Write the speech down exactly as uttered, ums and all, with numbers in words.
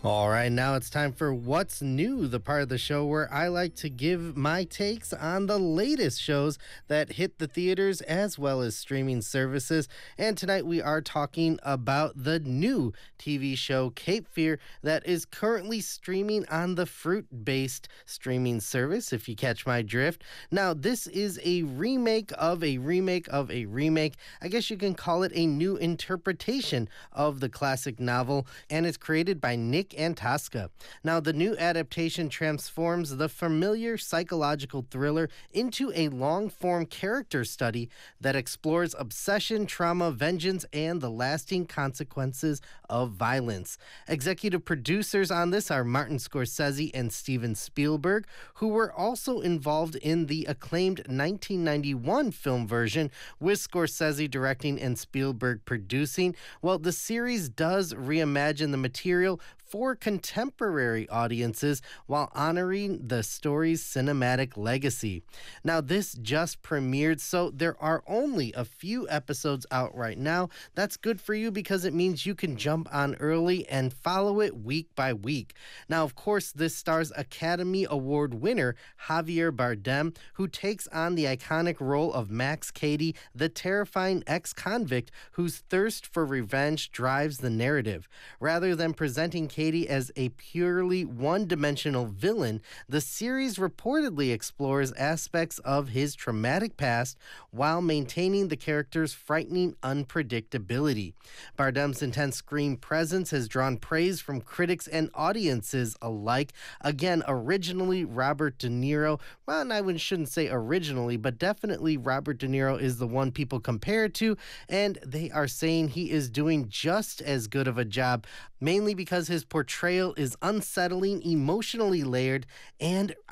All right, now it's time for What's New, the part of the show where I like to give my takes on the latest shows that hit the theaters as well as streaming services. And tonight we are talking about the new T V show Cape Fear that is currently streaming on the Fruit-based streaming service, if you catch my drift. Now, this is a remake of a remake of a remake. I guess you can call it a new interpretation of the classic novel, and it's created by Nick Antosca. Now, the new adaptation transforms the familiar psychological thriller into a long-form character study that explores obsession, trauma, vengeance, and the lasting consequences of violence. Executive producers on this are Martin Scorsese and Steven Spielberg, who were also involved in the acclaimed nineteen ninety-one film version, with Scorsese directing and Spielberg producing. Well, the series does reimagine the material for contemporary audiences while honoring the story's cinematic legacy. Now, this just premiered, so there are only a few episodes out right now. That's good for you because it means you can jump on early and follow it week by week. Now, of course, this stars Academy Award winner Javier Bardem, who takes on the iconic role of Max Cady, the terrifying ex-convict whose thirst for revenge drives the narrative. Rather than presenting Cady as a purely one-dimensional villain, the series reportedly explores aspects of his traumatic past while maintaining the character's frightening unpredictability. Bardem's intense screen presence has drawn praise from critics and audiences alike. Again, originally Robert De Niro, well, and I shouldn't say originally, but definitely Robert De Niro is the one people compare it to, and they are saying he is doing just as good of a job, mainly because his portrayal is unsettling, emotionally layered, and